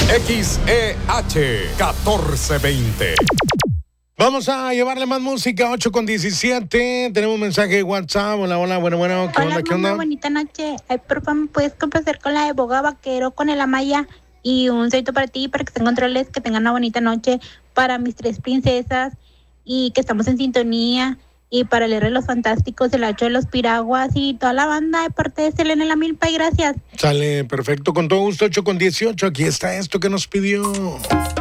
XEH 1420. Vamos a llevarle más música, 8:17. Tenemos un mensaje de WhatsApp. Hola, bueno. ¿Qué Hola, onda? ¿Qué onda? Bonita noche. Ay, por favor, ¿me puedes complacer con la de Boga Vaquero, con el Amaya? Y un saludito para ti, para que estén controles, que tengan una bonita noche. Para mis 3 princesas, y que estamos en sintonía. Y para el R de los Fantásticos, el Hacho de los Piraguas y toda la banda de parte de Selena La Milpa. Y gracias. Sale, perfecto, con todo gusto, 8:18. Aquí está esto que nos pidió.